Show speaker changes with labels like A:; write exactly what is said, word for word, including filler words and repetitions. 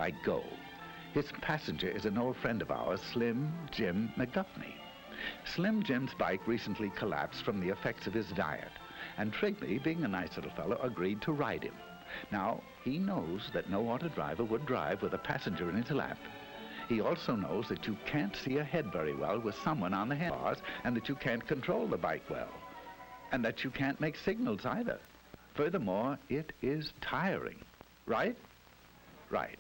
A: bike go. His passenger is an old friend of ours, Slim Jim McDuffney. Slim Jim's bike recently collapsed from the effects of his diet, and Trigley, being a nice little fellow, agreed to ride him. Now, he knows that no auto driver would drive with a passenger in his lap. He also knows that you can't see ahead very well with someone on the handlebars, and that you can't control the bike well, and that you can't make signals either. Furthermore, it is tiring. Right? Right.